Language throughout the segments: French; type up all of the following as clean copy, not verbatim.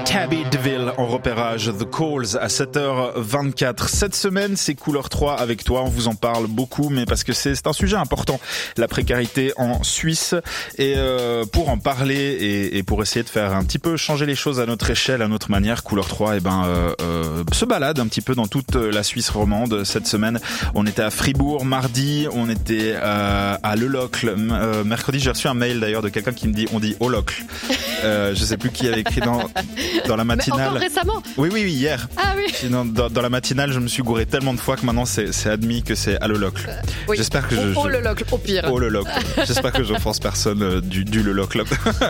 Tabby DeVille en repérage, The Calls à 7h24. Cette semaine, c'est Couleur 3 avec toi. On vous en parle beaucoup, mais parce que c'est un sujet important, la précarité en Suisse. Et pour en parler et pour essayer de faire un petit peu changer les choses à notre échelle, à notre manière, Couleur 3 se balade un petit peu dans toute la Suisse romande. Cette semaine, on était à Fribourg mardi, on était à Le Locle. Mercredi, j'ai reçu un mail d'ailleurs de quelqu'un qui me dit, on dit au Locle. Je sais plus qui avait écrit dans la matinale. Mais encore récemment? Oui, hier. Ah oui. Sinon, dans la matinale, je me suis gouré tellement de fois que maintenant c'est admis que c'est à Le Locle. Oui. J'espère que Au Le Locle, au pire. Au Le Locle. J'espère que j'offense personne du Le Locle.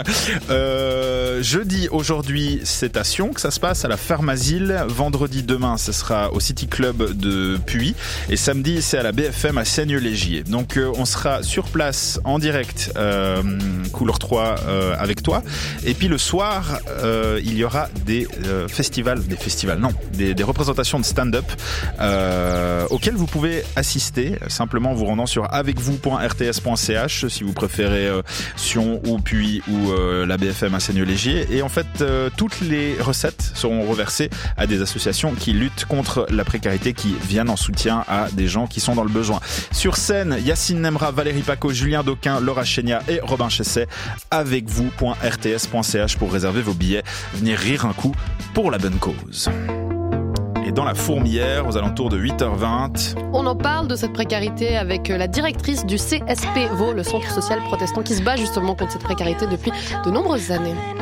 Jeudi, aujourd'hui, c'est à Sion que ça se passe, à la Ferme Asile. Vendredi, demain, ce sera au City Club de Puy. Et samedi, c'est à la BFM à Seigne-Légier. Donc, on sera sur place en direct, Couleur 3 avec toi. Et puis le soir, il y aura des représentations de stand-up auxquelles vous pouvez assister simplement en vous rendant sur avecvous.rts.ch si vous préférez Sion ou Puy ou la BFM à Seigne-Légier. Et en fait, toutes les recettes seront reversées à des associations qui luttent contre la précarité, qui viennent en soutien à des gens qui sont dans le besoin. Sur scène, Yacine Nemra, Valérie Paco, Julien Doquin, Laura Chénia et Robin Chesset. Avecvous.rts.ch pour réserver vos billets, venir rire un coup pour la bonne cause. Et dans la fourmilière, aux alentours de 8h20... On en parle de cette précarité avec la directrice du CSP Vaud, le Centre social protestant qui se bat justement contre cette précarité depuis de nombreuses années.